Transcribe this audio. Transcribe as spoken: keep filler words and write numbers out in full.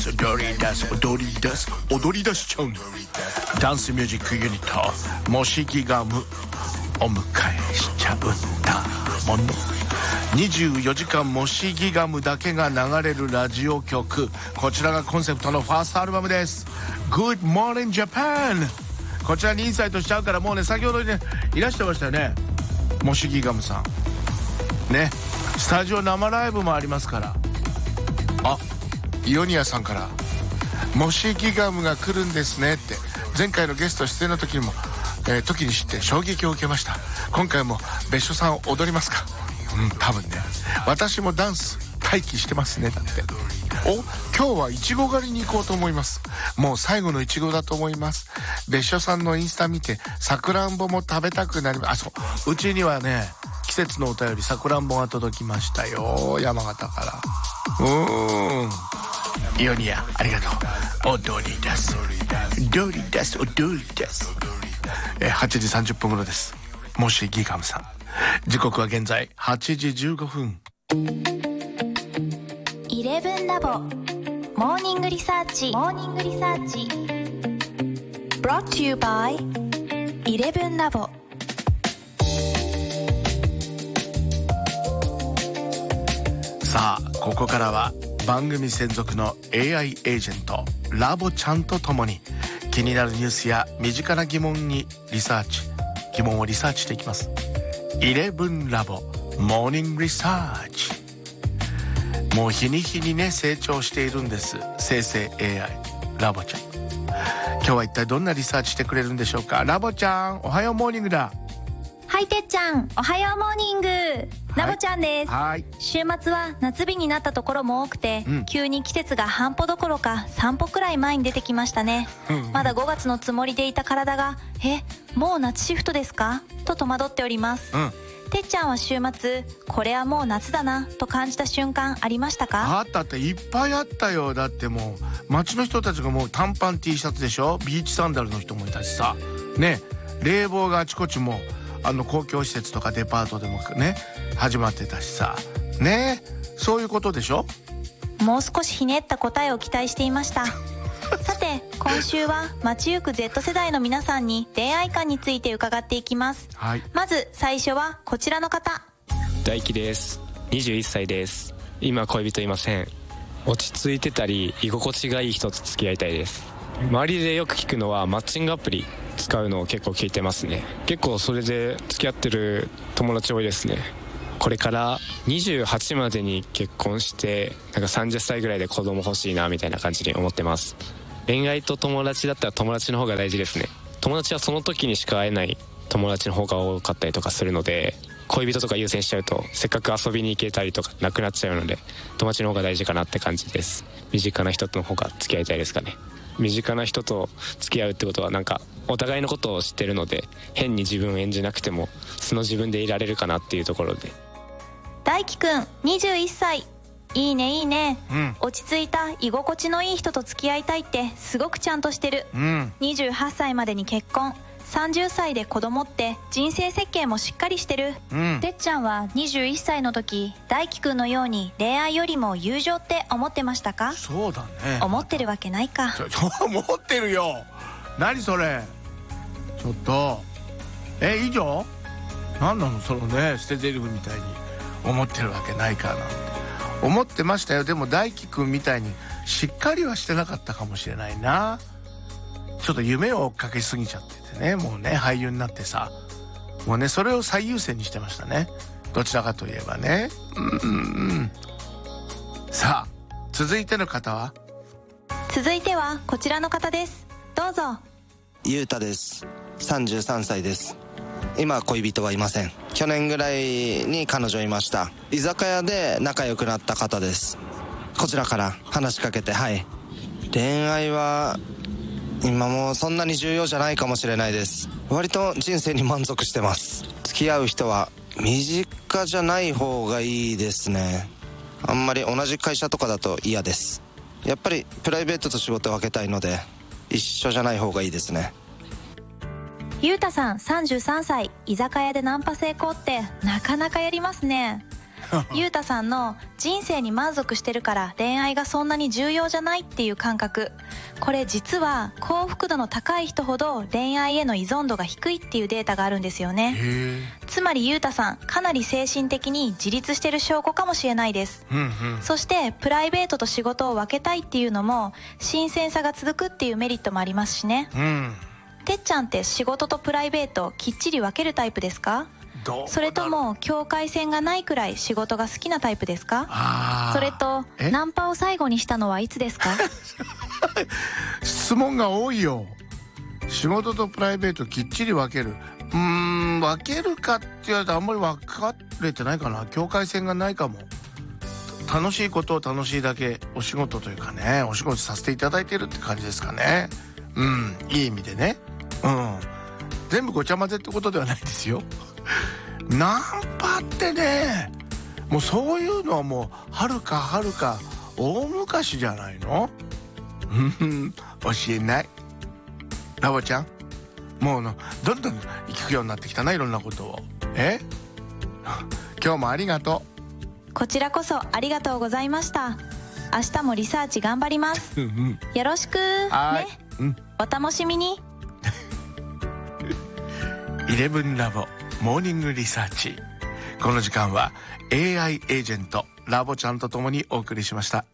す踊り出す踊り出す踊り出しちゃうダンスミュージックユニットモシギガムお迎えしちゃうんだもの。にじゅうよじかんモシギガムだけが流れるラジオ局、こちらがコンセプトのファーストアルバムです。 Good Morning Japan。 こちらにインサイトしちゃうから、もうね先ほどねいらしてましたよね、モシギガムさんね。スタジオ生ライブもありますから。あ、イオニアさんからモシギガムが来るんですねって、前回のゲスト出演の時にも、えー、時に知って衝撃を受けました。今回も別所さん踊りますか？うん、多分ね。私もダンス待機してますねだって。お、今日はいちご狩りに行こうと思います。もう最後のいちごだと思います。別所さんのインスタ見てさくらんぼも食べたくなります。あ、そう、うちにはね季節のお便りさくらんぼが届きましたよ、山形から。うーん、イオニアありがとう。踊り出す踊り出す踊り出す。えはちじさんじゅっぷん頃です。もしギガムさん、時刻は現在はちじじゅうごふん。 イレブンラボモーニングリサーチモーニングリサーチ Brought to you by イレブンラボ。 さあここからは番組専属の エーアイ エージェントラボちゃんとともに気になるニュースや身近な疑問にリサーチ疑問をリサーチしていきます。イレブンラボモーニングリサーチ。もう日に日にね成長しているんです、生成 エーアイ ラボちゃん。今日は一体どんなリサーチしてくれるんでしょうか。ラボちゃんおはようモーニングだ。 はい、てっちゃんおはようモーニング、ラボちゃんです。 はい、 週末は夏日になったところも多くて、うん、急に季節が半歩どころか散歩くらい前に出てきましたね。まだごがつのつもりでいた体がえもう夏シフトですかと戸惑っております、うん、てっちゃんは週末これはもう夏だなと感じた瞬間ありましたか？ あったって、いっぱいあったよ。だってもう街の人たちがもう短パン T シャツでしょ、ビーチサンダルの人もいたしさね、冷房があちこちもあの公共施設とかデパートでもね始まってたしさね、そういうことでしょ。 もう少しひねった答えを期待していましたさて今週は街行く Z 世代の皆さんに恋愛観について伺っていきます、はい、まず最初はこちらの方。 大輝です。にじゅういっさいです。今恋人いません。落ち着いてたり居心地がいい人と付き合いたいです。周りでよく聞くのはマッチングアプリ使うのを結構聞いてますね。結構それで付き合ってる友達多いですね。これからにじゅうはちまでに結婚してなんかさんじゅっさいぐらいで子供欲しいなみたいな感じに思ってます。恋愛と友達だったら友達の方が大事ですね。友達はその時にしか会えない友達の方が多かったりとかするので、恋人とか優先しちゃうとせっかく遊びに行けたりとかなくなっちゃうので、友達の方が大事かなって感じです。身近な人との方が付き合いたいですかね。身近な人と付き合うってことはなんかお互いのことを知ってるので、変に自分を演じなくても素の自分でいられるかなっていうところで。 大輝くんにじゅういっさい、いいねいいね、うん、落ち着いた居心地のいい人と付き合いたいってすごくちゃんとしてる、うん、にじゅうはっさいまでに結婚、さんじゅっさいで子供って人生設計もしっかりしてる、うん、てっちゃんはにじゅういっさいの時大輝くんのように恋愛よりも友情って思ってましたか？ そうだね、 思ってるわけないか。 ちょちょ思ってるよ。何それ、ちょっとえ以上何なのそのね捨て台詞みたいに思ってるわけないかなって思ってましたよ。でも大輝くんみたいにしっかりはしてなかったかもしれないな。ちょっと夢を追っかけすぎちゃっててね、もうね俳優になってさ、もうねそれを最優先にしてましたね、どちらかといえばね。うんうんうん。さあ続いての方は。 続いてはこちらの方です。どうぞ。 ゆうたです。さんじゅうさんさいです。今恋人はいません。去年ぐらいに彼女いました。居酒屋で仲良くなった方です。こちらから話しかけて、はい、恋愛は今もそんなに重要じゃないかもしれないです。割と人生に満足してます。付き合う人は身近じゃない方がいいですね。あんまり同じ会社とかだと嫌です。やっぱりプライベートと仕事を分けたいので一緒じゃない方がいいですね。 ゆうたさんさんじゅうさんさい、居酒屋でナンパ成功ってなかなかやりますね。 ゆうたさんの人生に満足してるから恋愛がそんなに重要じゃないっていう感覚、これ実は幸福度の高い人ほど恋愛への依存度が低いっていうデータがあるんですよね。つまりゆうたさんかなり精神的に自立してる証拠かもしれないです、うんうん、そしてプライベートと仕事を分けたいっていうのも新鮮さが続くっていうメリットもありますしね、うん、てっちゃんって仕事とプライベートきっちり分けるタイプですか？それとも境界線がないくらい仕事が好きなタイプですか？それとナンパを最後にしたのはいつですか？ 質問が多いよ。仕事とプライベートきっちり分ける、うーん分けるかって言われたらあんまり分かれてないかな。境界線がないかも。楽しいことを楽しいだけお仕事というかね、お仕事させていただいているって感じですかね。うん、いい意味でね。うん、全部ごちゃ混ぜってことではないですよ。ナンパってね、もうそういうのはもうはるかはるか大昔じゃないの？教えない。ラボちゃん、もうどんどん聞くようになってきたな、いろんなことを。え今日もありがとう。こちらこそありがとうございました。明日もリサーチ頑張ります。よろしくね、うん、お楽しみに。 イレブンラボモーニングリサーチ。この時間は エーアイ エージェントラボちゃんとともにお送りしました。